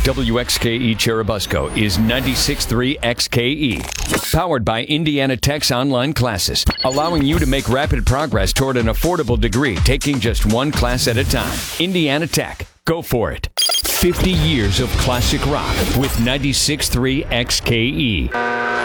WXKE Cherubusco is 96.3 XKE. Powered by Indiana Tech's online classes, allowing you to make rapid progress toward an affordable degree, taking just one class at a time. Indiana Tech. Go for it. 50 years of classic rock with 96.3 XKE.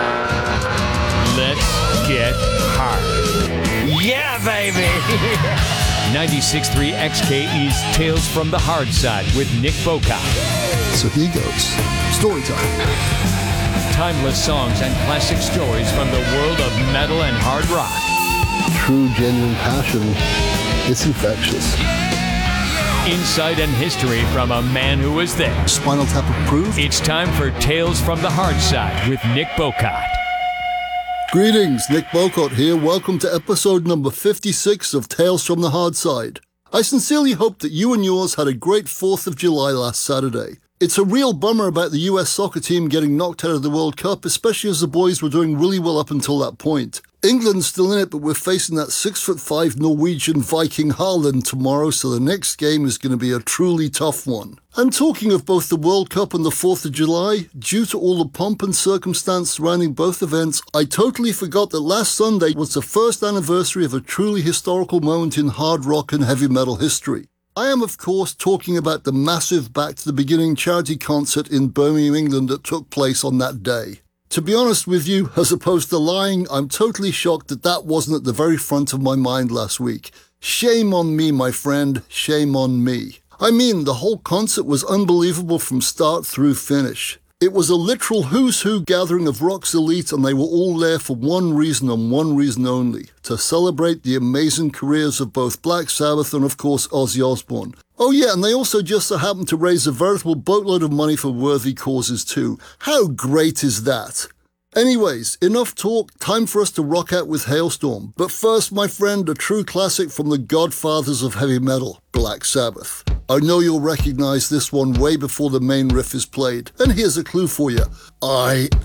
Let's get hard. Yeah, baby! 96.3 XKE's Tales from the Hard Side with Nick Boca. So here goes. Story time. Timeless songs and classic stories from the world of metal and hard rock. True, genuine passion. It's infectious. Insight and history from a man who was there. Spinal Tap approved. It's time for Tales from the Hard Side with Nick Bocott. Greetings, Nick Bocott here. Welcome to episode number 56 of Tales from the Hard Side. I sincerely hope that you and yours had a great 4th of July last Saturday. It's a real bummer about the US soccer team getting knocked out of the World Cup, especially as the boys were doing really well up until that point. England's still in it, but we're facing that 6'5" Norwegian Viking Haaland tomorrow, so the next game is going to be a truly tough one. And talking of both the World Cup and the 4th of July, due to all the pomp and circumstance surrounding both events, I totally forgot that last Sunday was the first anniversary of a truly historical moment in hard rock and heavy metal history. I am, of course, talking about the massive Back to the Beginning charity concert in Birmingham, England that took place on that day. To be honest with you, as opposed to lying, I'm totally shocked that that wasn't at the very front of my mind last week. Shame on me, my friend. Shame on me. I mean, the whole concert was unbelievable from start through finish. It was a literal who's who gathering of rock's elite, and they were all there for one reason and one reason only, to celebrate the amazing careers of both Black Sabbath and, of course, Ozzy Osbourne. Oh yeah, and they also just so happened to raise a veritable boatload of money for worthy causes too. How great is that? Anyways, enough talk, time for us to rock out with Hailstorm. But first, my friend, a true classic from the godfathers of heavy metal, Black Sabbath. I know you'll recognize this one way before the main riff is played, and here's a clue for you. I